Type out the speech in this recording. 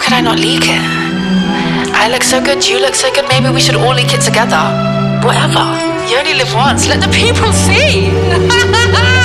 could I not leak it? I look so good, you look so good, maybe we should all leak it together. Whatever. You only live once, let the people see.